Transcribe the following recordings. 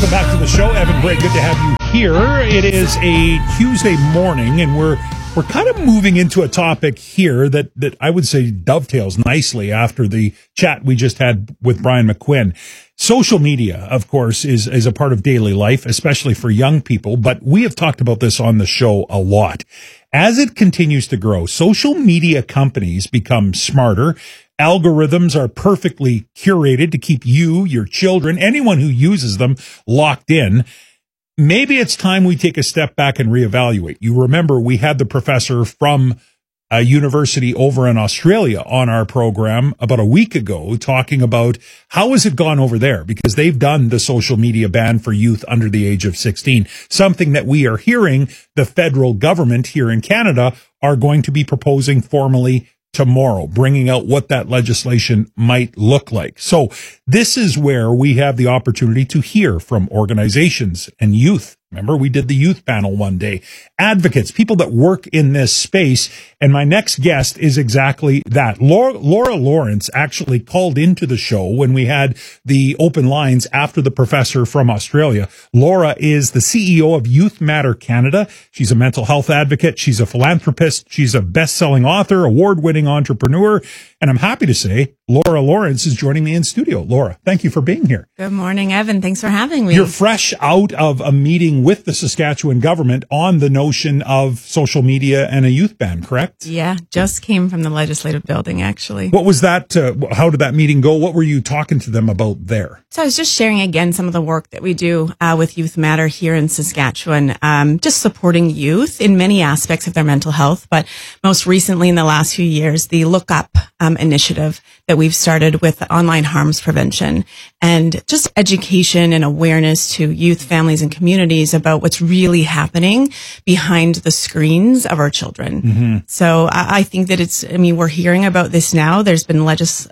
Back to the show. Evan Bray, good to have you here. It is a Tuesday morning, and we're kind of moving into a topic here that I would say dovetails nicely after the chat we just had with Brian McQuinn. Social media, of course, is a part of daily life, especially for young people, but we have talked about this on the show a lot. As it continues to grow, social media companies become smarter. Algorithms are perfectly curated to keep you, your children, anyone who uses them locked in. Maybe it's time we take a step back and reevaluate. You remember we had the professor from a university over in Australia on our program about a week ago talking about how has it gone over there, because they've done the social media ban for youth under the age of 16, something that we are hearing the federal government here in Canada are going to be proposing formally tomorrow, bringing out what that legislation might look like. So this is where we have the opportunity to hear from organizations and youth. Remember, we did the youth panel one day. Advocates, people that work in this space. And my next guest is exactly that. Laura Lawrence actually called into the show when we had the open lines after the professor from Australia. Laura is the CEO of Youth Matter Canada. She's a mental health advocate. She's a philanthropist. She's a best-selling author, award-winning entrepreneur. And I'm happy to say Laura Lawrence is joining me in studio. Laura, thank you for being here. Good morning, Evan. Thanks for having me. You're fresh out of a meeting with the Saskatchewan government on the notion of social media and a youth ban, correct? Yeah, just came from the legislative building, actually. What was that? How did that meeting go? What were you talking to them about there? So I was just sharing again some of the work that we do with Youth Matter here in Saskatchewan, just supporting youth in many aspects of their mental health. But most recently in the last few years, the Look Up initiative that we've started with online harms prevention and just education and awareness to youth, families, and communities about what's really happening behind the screens of our children. Mm-hmm. So I think that we're hearing about this now. There's been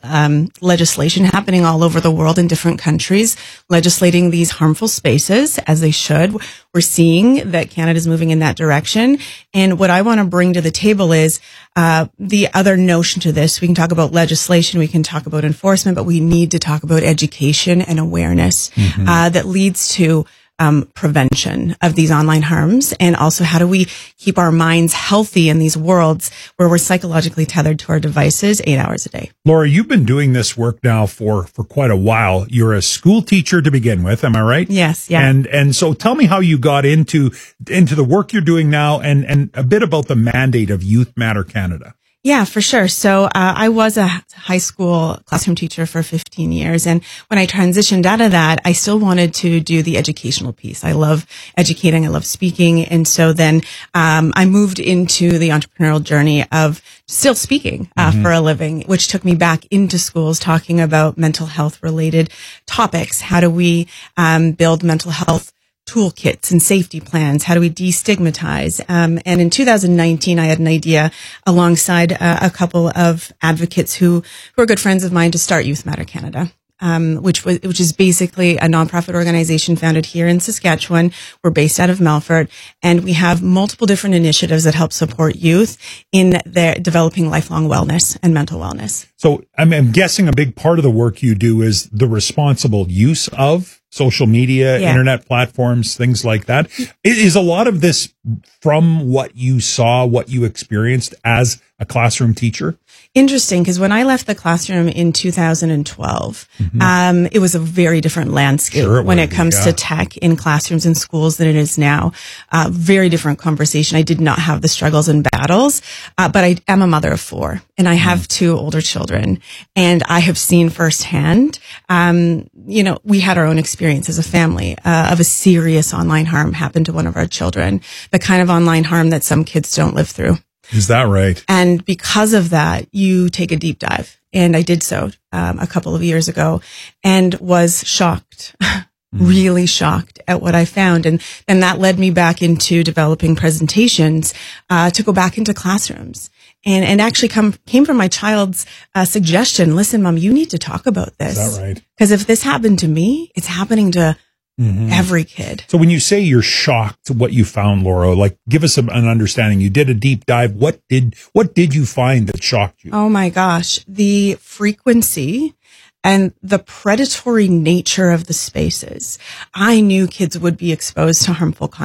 legislation happening all over the world in different countries, legislating these harmful spaces as they should. We're seeing that Canada's moving in that direction. And what I want to bring to the table is the other notion to this. We can talk about legislation, we can talk about enforcement, but we need to talk about education and awareness that leads to prevention of these online harms, and also how do we keep our minds healthy in these worlds where we're psychologically tethered to our devices 8 hours a day. Laura, you've been doing this work now for quite a while. You're a school teacher to begin with, am I right? Yes, yeah. And so tell me how you got into the work you're doing now, and a bit about the mandate of Youth Matter Canada. Yeah, for sure. So I was a high school classroom teacher for 15 years. And when I transitioned out of that, I still wanted to do the educational piece. I love educating. I love speaking. And so then I moved into the entrepreneurial journey of still speaking for a living, which took me back into schools talking about mental health related topics. How do we build mental health toolkits and safety plans? How do we destigmatize? And in 2019, I had an idea alongside a couple of advocates who are good friends of mine to start Youth Matter Canada. Which is basically a nonprofit organization founded here in Saskatchewan. We're based out of Melfort, and we have multiple different initiatives that help support youth in their developing lifelong wellness and mental wellness. So I'm guessing a big part of the work you do is the responsible use of social media, internet platforms, things like that. Is a lot of this from what you saw, what you experienced as a classroom teacher? Interesting, because when I left the classroom in 2012, it was a very different landscape when it comes to tech in classrooms and schools than it is now. Very different conversation. I did not have the struggles and battles, but I am a mother of 4, and I have 2 older children, and I have seen firsthand, we had our own experience as a family of a serious online harm happen to one of our children, the kind of online harm that some kids don't live through. Is that right? And because of that, you take a deep dive. And I did so a couple of years ago and was shocked, really shocked at what I found. And that led me back into developing presentations to go back into classrooms. And actually came from my child's suggestion. Listen, Mom, you need to talk about this. Is that right? Because if this happened to me, it's happening to every kid. So when you say you're shocked what you found, Laura, like give us an understanding. You did a deep dive. What did you find that shocked you? Oh my gosh. The frequency and the predatory nature of the spaces, I knew kids would be exposed to harmful content.